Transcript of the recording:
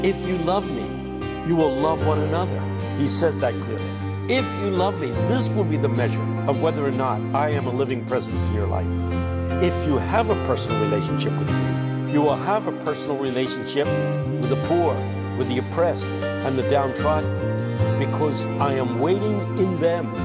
If you love me, you will love one another. He says that clearly. If you love me, this will be the measure of whether or not I am a living presence in your life. If you have a personal relationship with me, you will have a personal relationship with the poor, with the oppressed, and the downtrodden, because I am waiting in them